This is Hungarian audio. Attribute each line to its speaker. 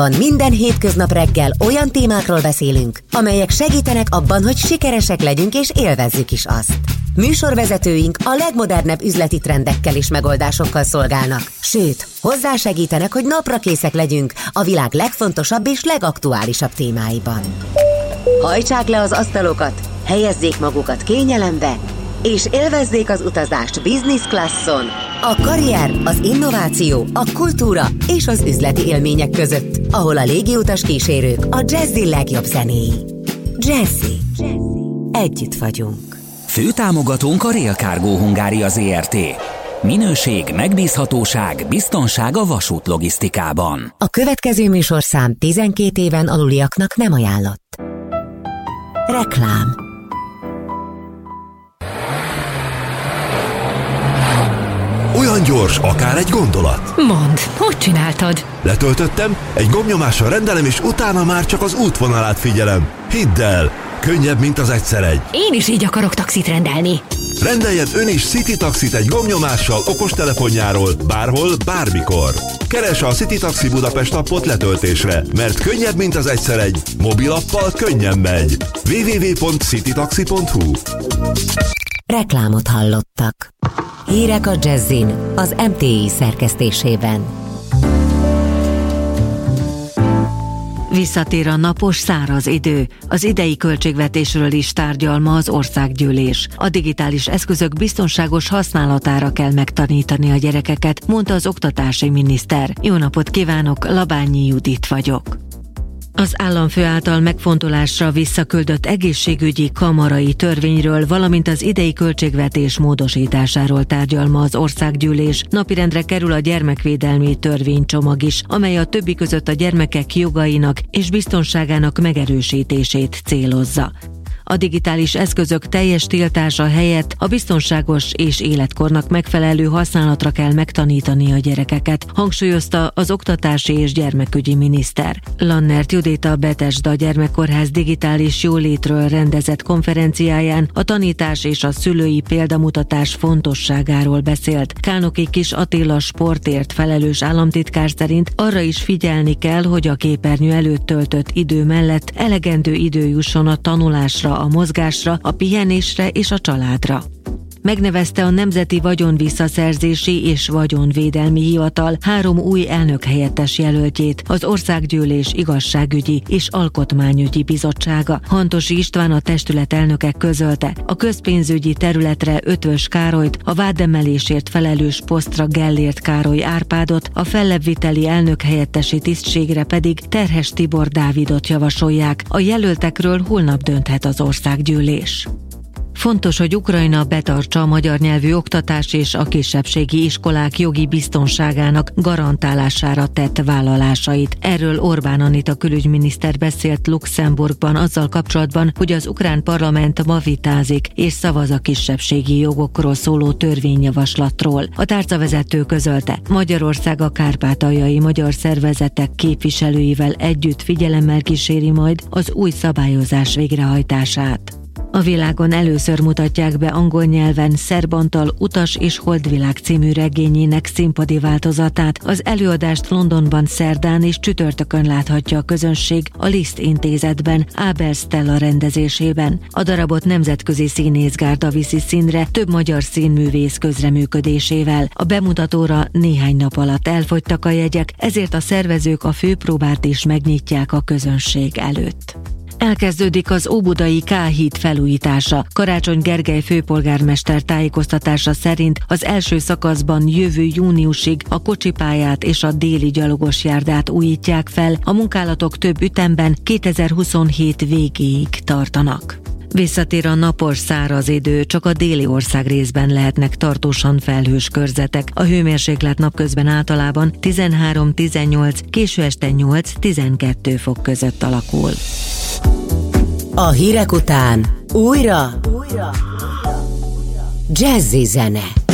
Speaker 1: Minden hétköznap reggel olyan témákról beszélünk, amelyek segítenek abban, hogy sikeresek legyünk és élvezzük is azt. Műsorvezetőink a legmodernebb üzleti trendekkel és megoldásokkal szolgálnak, sőt, hozzásegítenek, hogy naprakészek legyünk a világ legfontosabb és legaktuálisabb témáiban. Hajtsák le az asztalokat, helyezzék magukat kényelembe, és élvezzék az utazást business classon, a karrier, az innováció, a kultúra és az üzleti élmények között, ahol a légiutas kísérők a Jazzy legjobb zenéi. Jazzy. Együtt vagyunk.
Speaker 2: Főtámogatónk a Rail Cargo Hungária Zrt. Minőség, megbízhatóság, biztonság a vasútlogisztikában.
Speaker 1: A következő műsorszám 12 éven aluliaknak nem ajánlott. Reklám.
Speaker 3: Olyan gyors, akár egy gondolat.
Speaker 4: Mondd, hogy csináltad?
Speaker 3: Letöltöttem, egy gombnyomással rendelem, és utána már csak az útvonalát figyelem. Hidd el, könnyebb, mint az egyszer egy.
Speaker 4: Én is így akarok taxit rendelni.
Speaker 3: Rendeljen ön is City Taxit egy gombnyomással okostelefonjáról, bárhol, bármikor. Keresse a City Taxi Budapest appot letöltésre, mert könnyebb, mint az egyszer egy. Mobilappal könnyen megy. www.citytaxi.hu.
Speaker 1: Reklámot hallottak. Hírek a Jazzin, az MTI szerkesztésében.
Speaker 5: Visszatér a napos, száraz idő. Az idei költségvetésről is tárgyal ma az országgyűlés. A digitális eszközök biztonságos használatára kell megtanítani a gyerekeket, mondta az oktatási miniszter. Jó napot kívánok, Labányi Judit vagyok. Az államfő által megfontolásra visszaküldött egészségügyi kamarai törvényről, valamint az idei költségvetés módosításáról tárgyal ma az országgyűlés. Napirendre kerül a gyermekvédelmi törvénycsomag is, amely a többi között a gyermekek jogainak és biztonságának megerősítését célozza. A digitális eszközök teljes tiltása helyett a biztonságos és életkornak megfelelő használatra kell megtanítani a gyerekeket, hangsúlyozta az oktatási és gyermekügyi miniszter. Lannert Judit a Bethesda Gyermekkórház digitális jólétről rendezett konferenciáján a tanítás és a szülői példamutatás fontosságáról beszélt. Kálnoki Kis Attila sportért felelős államtitkár szerint arra is figyelni kell, hogy a képernyő előtt töltött idő mellett elegendő idő jusson a tanulásra, a mozgásra, a pihenésre és a családra. Megnevezte a Nemzeti Vagyonvisszaszerzési és Vagyonvédelmi Hivatal 3 új elnökhelyettes jelöltjét, az Országgyűlés Igazságügyi és Alkotmányügyi Bizottsága. Hantosi István, a testület elnöke közölte, a közpénzügyi területre Ötvös Károlyt, a vádemelésért felelős posztra Gellért Károly Árpádot, a fellebbviteli elnökhelyettesi tisztségre pedig Terhes Tibor Dávidot javasolják. A jelöltekről holnap dönthet az országgyűlés. Fontos, hogy Ukrajna betartsa a magyar nyelvű oktatás és a kisebbségi iskolák jogi biztonságának garantálására tett vállalásait. Erről Orbán Anita külügyminiszter beszélt Luxemburgban azzal kapcsolatban, hogy az ukrán parlament ma vitázik és szavaz a kisebbségi jogokról szóló törvényjavaslatról. A tárcavezető közölte, Magyarország a kárpátaljai magyar szervezetek képviselőivel együtt figyelemmel kíséri majd az új szabályozás végrehajtását. A világon először mutatják be angol nyelven Szerb Antal Utas és Holdvilág című regényének színpadi változatát. Az előadást Londonban szerdán és csütörtökön láthatja a közönség a Liszt intézetben, Ábel Stella rendezésében. A darabot nemzetközi színészgárda viszi színre több magyar színművész közreműködésével. A bemutatóra néhány nap alatt elfogytak a jegyek, ezért a szervezők a főpróbát is megnyitják a közönség előtt. Elkezdődik az óbudai K-híd felújítása. Karácsony Gergely főpolgármester tájékoztatása szerint az első szakaszban jövő júniusig a kocsipályát és a déli gyalogos járdát újítják fel, a munkálatok több ütemben 2027 végéig tartanak. Visszatér a napos, száraz idő, csak a déli ország részben lehetnek tartósan felhős körzetek. A hőmérséklet napközben általában 13-18, késő este 8-12 fok között alakul.
Speaker 1: A hírek után újra Jazzy zene.